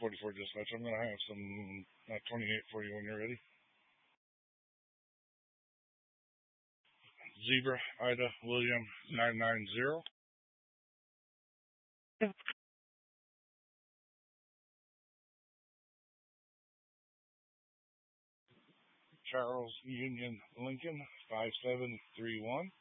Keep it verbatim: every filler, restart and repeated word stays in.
forty-four dispatch. I'm going to have some uh, twenty-eight for you when you're ready. Zebra, Ida, William, nine nine zero. Charles Union Lincoln, five seven three one.